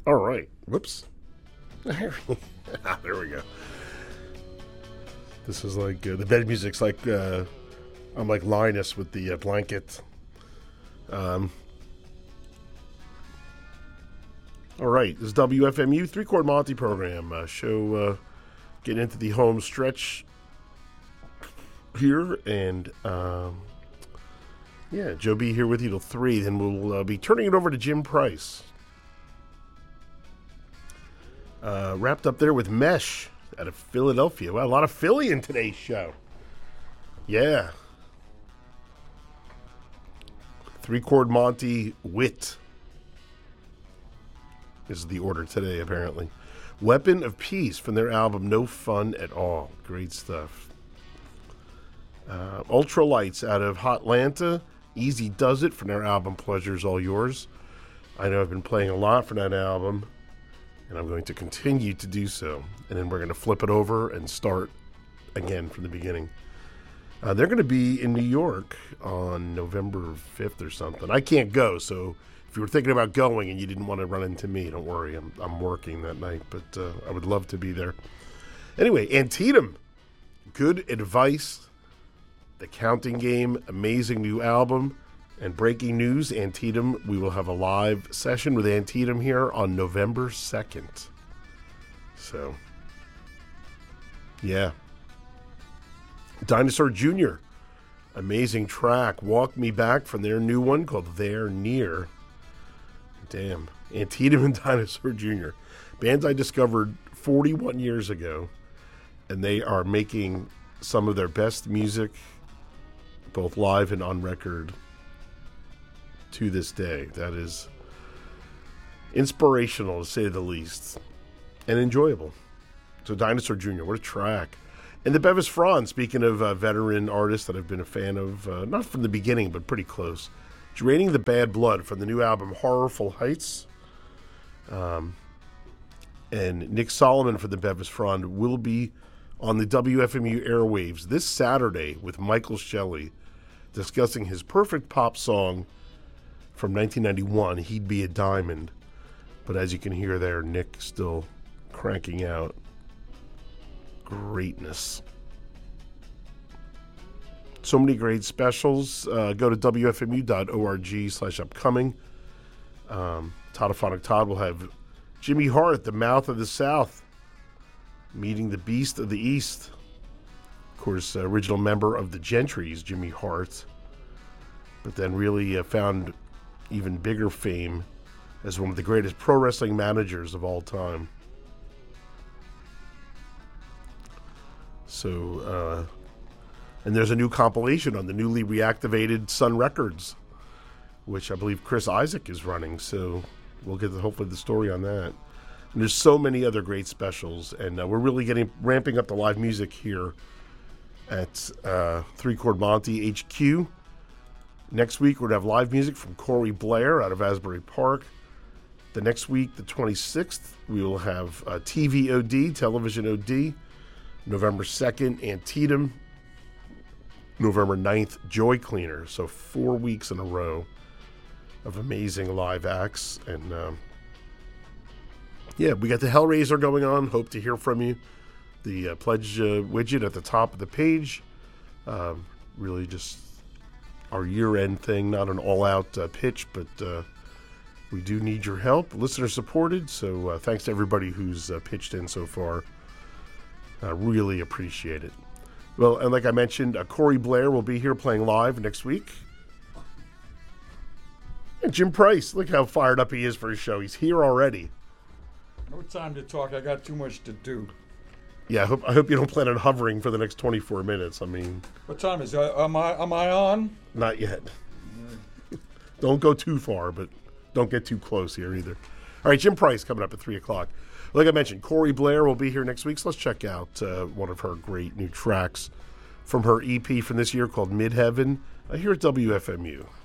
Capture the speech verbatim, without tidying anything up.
All right. Whoops. There we go. This is like uh, the bed music's like uh, I'm like Linus with the uh, blanket. Um. All right. This is W F M U Three Chord Monty program uh, show. Uh, getting into the home stretch here, and um, yeah, Joe B here with you till three. Then we'll uh, be turning it over to Jim Price. Uh, wrapped up there with Mesh out of Philadelphia. Well, a lot of Philly in today's show. Yeah. Three Chord Monty Wit is the order today, apparently. Weapon of Peace from their album No Fun at All. Great stuff. Uh, Ultralights out of Hotlanta. Easy Does It from their album Pleasure's All Yours. I know I've been playing a lot from that album, and I'm going to continue to do so. And then we're going to flip it over and start again from the beginning. Uh, they're going to be in New York on November fifth or something. I can't go, so if you were thinking about going and you didn't want to run into me, don't worry. I'm I'm working that night, but uh, I would love to be there. Anyway, Antietam. Good Advice. The Counting Game. Amazing new album. And breaking news, Antietam, we will have a live session with Antietam here on November second. So, yeah. Dinosaur Junior Amazing track. Walk Me Back from their new one called They're Near. Damn. Antietam and Dinosaur Junior Bands I discovered forty-one years ago, and they are making some of their best music, both live and on record, to this day. That is inspirational, to say the least, and enjoyable. So Dinosaur Junior, what a track. And the Bevis Franz, speaking of uh, veteran artists that I've been a fan of, uh, not from the beginning, but pretty close. Draining the Bad Blood from the new album Horrorful Heights. Um, and Nick Solomon for the Bevis Franz will be on the W F M U airwaves this Saturday with Michael Shelley, discussing his perfect pop song from nineteen ninety-one, He'd Be a Diamond. But as you can hear there, Nick still cranking out greatness. So many great specials. Uh, go to W F M U dot org slash upcoming. Um, Toddophonic Todd will have Jimmy Hart, the Mouth of the South, meeting the Beast of the East. Of course, uh, original member of the Gentrys, Jimmy Hart. But then really uh, found even bigger fame as one of the greatest pro wrestling managers of all time. So, uh, and there's a new compilation on the newly reactivated Sun Records, which I believe Chris Isaac is running. So we'll get the, hopefully the story on that. And there's so many other great specials, and uh, we're really getting ramping up the live music here at uh, Three Chord Monty H Q. Next week, we're going to have live music from Corey Blair out of Asbury Park. The next week, the twenty-sixth, we will have uh, T V O D, Television O D. November second, Antietam. November ninth, Joy Cleaner. So four weeks in a row of amazing live acts. And um, yeah, we got the Hellraiser going on. Hope to hear from you. The uh, pledge uh, widget at the top of the page. Um, really just our year-end thing, not an all-out uh, pitch, but uh, we do need your help. Listener supported, so uh, thanks to everybody who's uh, pitched in so far. I really appreciate it. Well, and like I mentioned, uh, Corey Blair will be here playing live next week. And Jim Price, look how fired up he is for his show. He's here already. No time to talk. I got too much to do. Yeah, I hope I hope you don't plan on hovering for the next twenty-four minutes. I mean, what time is it? Am I am I on? Not yet. Don't go too far, but don't get too close here either. All right, Jim Price coming up at three o'clock. Like I mentioned, Corey Blair will be here next week, so let's check out uh, one of her great new tracks from her E P from this year called Midheaven uh, here at W F M U.